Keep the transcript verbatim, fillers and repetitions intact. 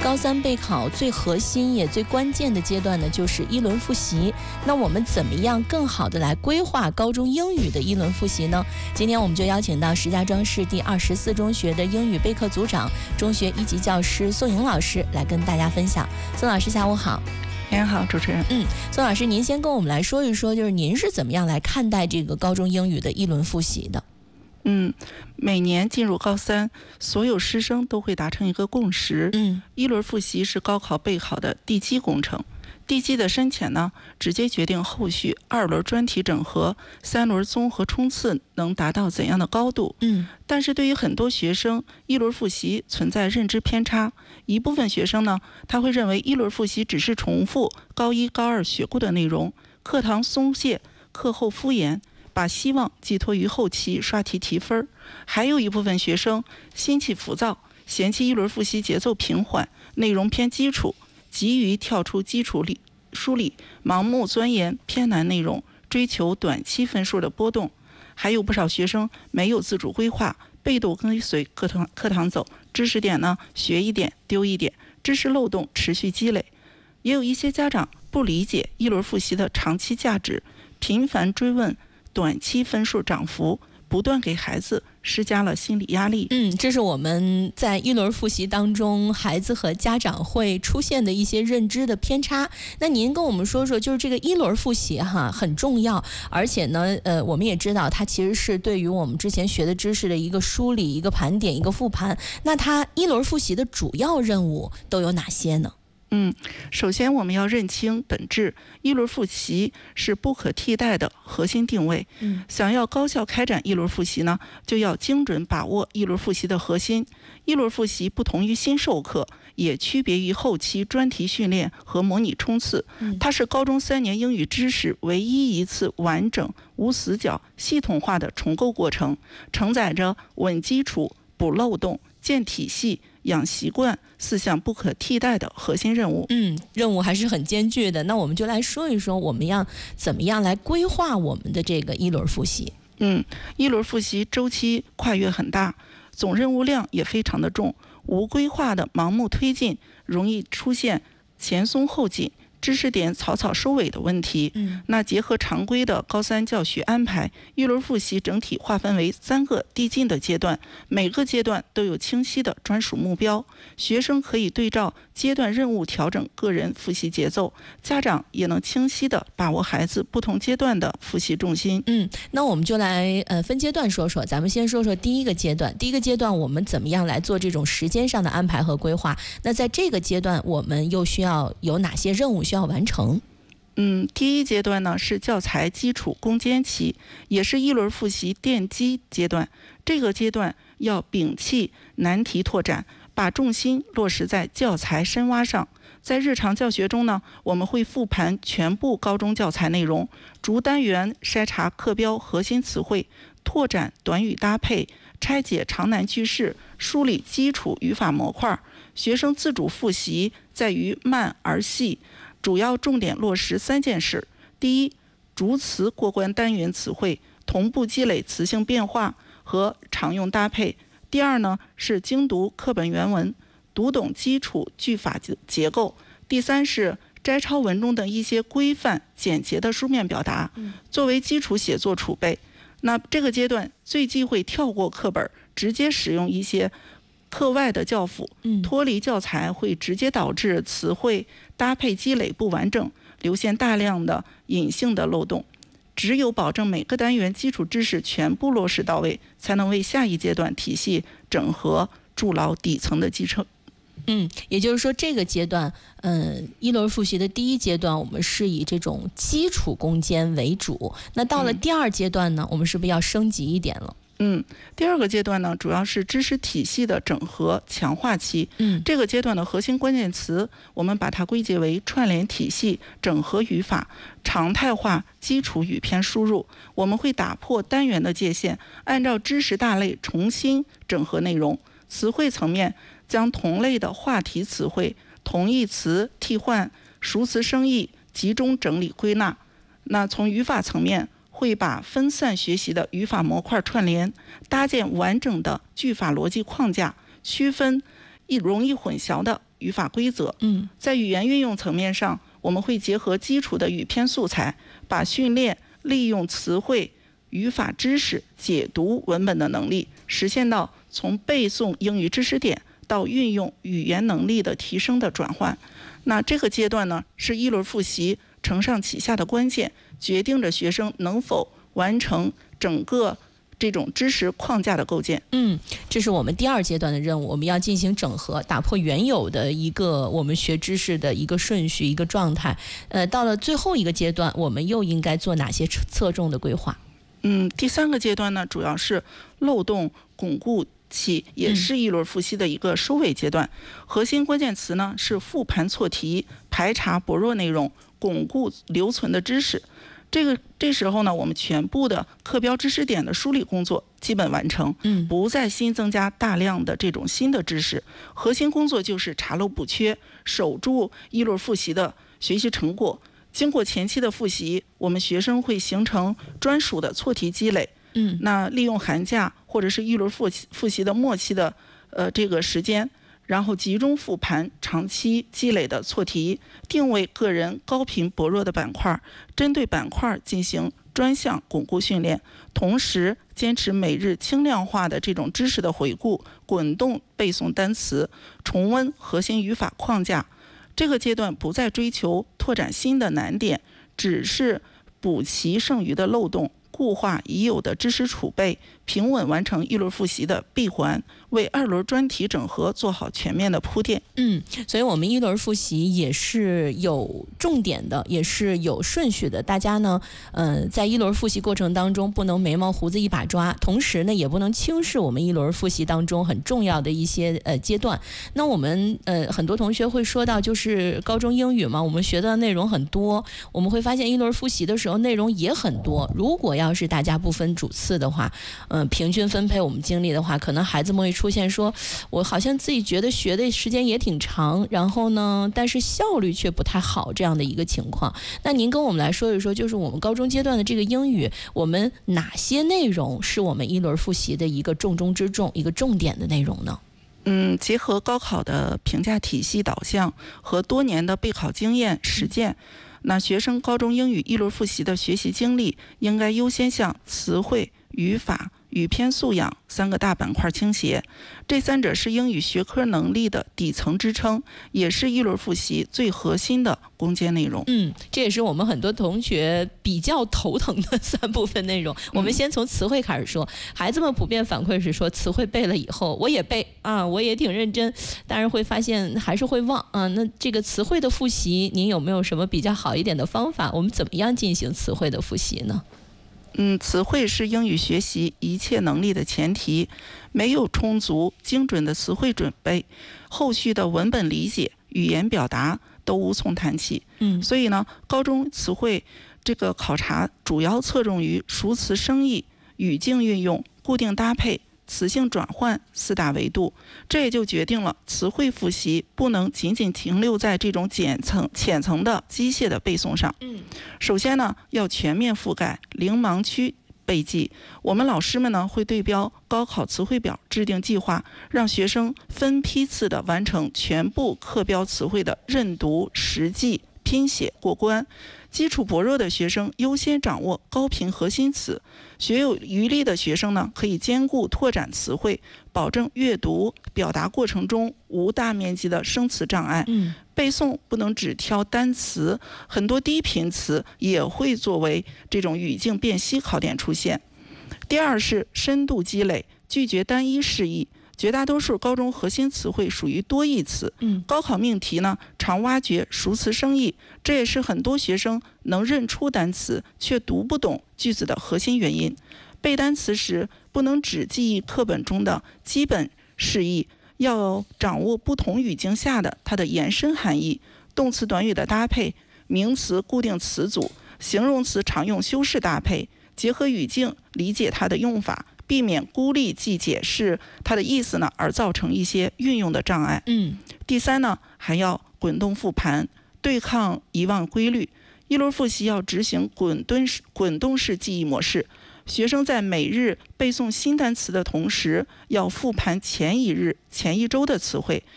高三备考最核心也最关键的阶段呢，就是一轮复习。那我们怎么样更好的来规划高中英语的一轮复习呢？今天我们就邀请到石家庄市第二十四中学的英语备课组长、中学一级教师宋颖老师来跟大家分享。宋老师，下午好。 您好，主持人。 嗯，宋老师，您先跟我们来说一说，就是您是怎么样来看待这个高中英语的一轮复习的？ 嗯，每年进入高三，所有师生都会达成一个共识。 嗯， 一轮复习是高考备考的地基工程，地基的深浅呢，直接决定后续二轮专题整合、三轮综合冲刺能达到怎样的高度。 嗯， 但是对于很多学生，一轮复习存在认知偏差。一部分学生呢，他会认为一轮复习只是重复高一、高二学过的内容，课堂松懈，课后敷衍，把希望寄托于后期刷题提分。还有一部分学生心气浮躁，嫌弃一轮复习节奏平缓，内容偏基础，急于跳出基础理梳理，盲目钻研偏难内容，追求短期分数的波动。还有不少学生没有自主规划，被动跟随课堂课堂走，知识点呢学一点丢一点，知识漏洞持续积累。也有一些家长不理解一轮复习的长期价值，频繁追问短期分数涨幅，不断给孩子施加了心理压力。 嗯，这是我们在一轮复习当中，孩子和家长会出现的一些认知的偏差。那您跟我们说说，就是这个一轮复习哈很重要，而且呢，呃，我们也知道它其实是对于我们之前学的知识的一个梳理、一个盘点、一个复盘。那它一轮复习的主要任务都有哪些呢？ 嗯，首先我们要认清本质，一轮复习是不可替代的核心定位。 嗯， 想要高效开展一轮复习呢，就要精准把握一轮复习的核心。一轮复习不同于新授课，也区别于后期专题训练和模拟冲刺。它是高中三年英语知识唯一一次完整、无死角、系统化的重构过程，承载着稳基础、补漏洞、建体系、养习惯四项不可替代的核心任务。 嗯，任务还是很艰巨的。那我们就来说一说，我们要怎么样来规划我们的这个一轮复习。 嗯，一轮复习周期跨越很大，总任务量也非常的重，无规划的盲目推进，容易出现前松后紧、知识点草草收尾的问题。 嗯， 那结合常规的高三教学安排，一轮复习整体划分为三个递进的阶段，每个阶段都有清晰的专属目标，学生可以对照阶段任务调整个人复习节奏，家长也能清晰的把握孩子不同阶段的复习重心。 嗯，那我们就来呃分阶段说说，咱们先说说第一个阶段。第一个阶段我们怎么样来做这种时间上的安排和规划？那在这个阶段我们又需要有哪些任务需要完成？ 嗯，第一阶段呢是教材基础攻坚期，也是一轮复习奠基阶段。这个阶段要摒弃难题拓展，把重心落实在教材深挖上。在日常教学中呢，我们会复盘全部高中教材内容，逐单元筛查课标核心词汇，拓展短语搭配，拆解长难句式，梳理基础语法模块。学生自主复习在于慢而细，主要重点落实三件事：第一，逐词过关单元词汇，同步积累词性变化和常用搭配；第二呢，是精读课本原文，读懂基础句法结构；第三是摘抄文中的一些规范简洁的书面表达，作为基础写作储备。那这个阶段最忌讳跳过课本，直接使用一些课外的教辅，脱离教材会直接导致词汇搭配积累不完整，留下大量的隐性的漏洞。只有保证每个单元基础知识全部落实到位，才能为下一阶段体系整合筑牢底层的基础。 嗯，也就是说这个阶段，嗯，一轮复习的第一阶段，我们是以这种基础攻坚为主。那到了第二阶段呢，嗯、我们是不是要升级一点了？ 嗯，第二个阶段呢，主要是知识体系的整合强化期。 嗯， 这个阶段的核心关键词，我们把它归结为串联体系、整合语法、常态化基础语篇输入。我们会打破单元的界限，按照知识大类重新整合内容。词汇层面，将同类的话题词汇、同义词替换、熟词生义集中整理归纳。那从语法层面，会把分散学习的语法模块串联，搭建完整的句法逻辑框架，区分易容易混淆的语法规则。 嗯， 在语言运用层面上，我们会结合基础的语篇素材，把训练利用词汇、语法知识解读文本的能力，实现到从背诵英语知识点到运用语言能力的提升的转换。那这个阶段呢，是一轮复习承上启下的关键，决定着学生能否完成整个这种知识框架的构建。 嗯，这是我们第二阶段的任务，我们要进行整合，打破原有的一个我们学知识的一个顺序、一个状态。呃，到了最后一个阶段，我们又应该做哪些侧重的规划？ 嗯，第三个阶段呢，主要是漏洞巩固期，也是一轮复习的一个收尾阶段。嗯、核心关键词呢是复盘错题、排查薄弱内容、巩固留存的知识。这个这时候呢，我们全部的课标知识点的梳理工作基本完成， 嗯， 不再新增加大量的这种新的知识。核心工作就是查漏补缺，守住一轮复习的学习成果。经过前期的复习，我们学生会形成专属的错题积累。 嗯， 那利用寒假或者是一轮复习复习的末期的呃这个时间，然后集中复盘长期积累的错题，定位个人高频薄弱的板块，针对板块进行专项巩固训练，同时坚持每日轻量化的这种知识的回顾，滚动背诵单词，重温核心语法框架。这个阶段不再追求拓展新的难点，只是补齐剩余的漏洞，固化已有的知识储备，平稳完成一轮复习的闭环，为二轮专题整合做好全面的铺垫。 嗯，所以我们一轮复习也是有重点的，也是有顺序的。大家呢，呃，在一轮复习过程当中，不能眉毛胡子一把抓，同时呢，也不能轻视我们一轮复习当中很重要的一些呃阶段。那我们呃很多同学会说到，就是高中英语嘛，我们学的内容很多，我们会发现一轮复习的时候内容也很多。如果要是大家不分主次的话，嗯、呃，平均分配我们精力的话，可能孩子们会出现说，我好像自己觉得学的时间也挺长，然后呢，但是效率却不太好这样的一个情况。那您跟我们来说一说，就是我们高中阶段的这个英语，我们哪些内容是我们一轮复习的一个重中之重、一个重点的内容呢？ 嗯，结合高考的评价体系导向和多年的备考经验实践，那学生高中英语一轮复习的学习经历应该优先向词汇、语法、语篇素养三个大板块倾斜。这三者是英语学科能力的底层支撑，也是一轮复习最核心的攻坚内容。 嗯，这也是我们很多同学比较头疼的三部分内容。我们先从词汇开始说，孩子们普遍反馈是说，词汇背了以后，我也背啊，我也挺认真，但是会发现还是会忘啊。那这个词汇的复习，您有没有什么比较好一点的方法？我们怎么样进行词汇的复习呢？ 嗯，词汇是英语学习一切能力的前提，没有充足精准的词汇准备，后续的文本理解、语言表达都无从谈起。 嗯， 所以呢，高中词汇这个考察主要侧重于熟词生义、语境运用、固定搭配、词性转换四大维度。这也就决定了词汇复习不能仅仅停留在这种浅层浅层的机械的背诵上。 嗯， 首先呢，要全面覆盖零盲区背记。我们老师们呢会对标高考词汇表制定计划，让学生分批次的完成全部课标词汇的认读、实记、拼写过关。基础薄弱的学生优先掌握高频核心词，学有余力的学生呢，可以兼顾拓展词汇，保证阅读表达过程中无大面积的生词障碍。 嗯， 背诵不能只挑单词，很多低频词也会作为这种语境辨析考点出现。第二是深度积累，拒绝单一释义。绝大多数高中核心词汇属于多义词， 嗯， 高考命题呢常挖掘熟词生义，这也是很多学生能认出单词却读不懂句子的核心原因。背单词时不能只记忆课本中的基本释义，要掌握不同语境下的它的延伸含义，动词短语的搭配，名词固定词组，形容词常用修饰搭配，结合语境理解它的用法，避免孤立即解释它的意思呢，而造成一些运用的障碍。 嗯， 第三呢，还要滚动复盘，对抗遗忘规律。一轮复习要执行滚动式滚动式记忆模式，学生在每日背诵新单词的同时，要复盘前一日、前一周的词汇，